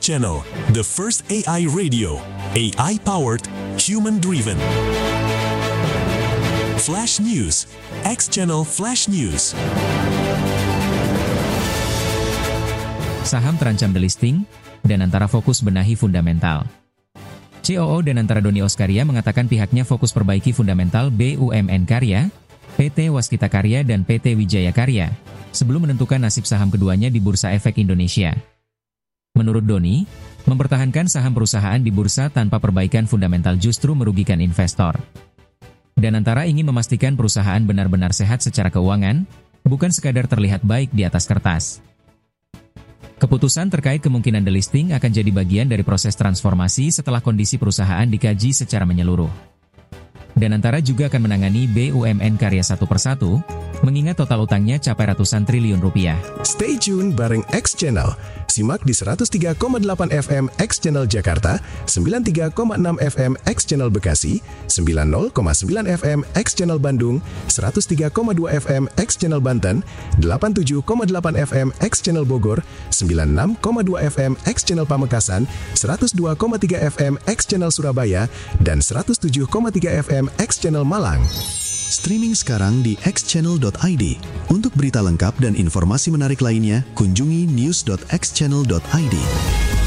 Channel, the first AI radio, AI-powered, human-driven. Flash News, X Channel Flash News. Saham terancam delisting, Danantara fokus benahi fundamental. COO Danantara Doni Oskaria mengatakan pihaknya fokus perbaiki fundamental BUMN Karya, PT Waskita Karya dan PT Wijaya Karya, sebelum menentukan nasib saham keduanya di Bursa Efek Indonesia. Menurut Doni, mempertahankan saham perusahaan di bursa tanpa perbaikan fundamental justru merugikan investor. Danantara ingin memastikan perusahaan benar-benar sehat secara keuangan, bukan sekadar terlihat baik di atas kertas. Keputusan terkait kemungkinan delisting akan jadi bagian dari proses transformasi setelah kondisi perusahaan dikaji secara menyeluruh. Danantara juga akan menangani BUMN Karya satu persatu, mengingat total utangnya capai ratusan triliun rupiah. Stay tune bareng X Channel. Simak di 103,8 FM X Channel Jakarta, 93,6 FM X Channel Bekasi, 90,9 FM X Channel Bandung, 103,2 FM X Channel Banten, 87,8 FM X Channel Bogor, 96,2 FM X Channel Pamekasan, 102,3 FM X Channel Surabaya, dan 107,3 FM X Channel Malang. Streaming sekarang di xchannel.id. Untuk berita lengkap dan informasi menarik lainnya, kunjungi news.xchannel.id.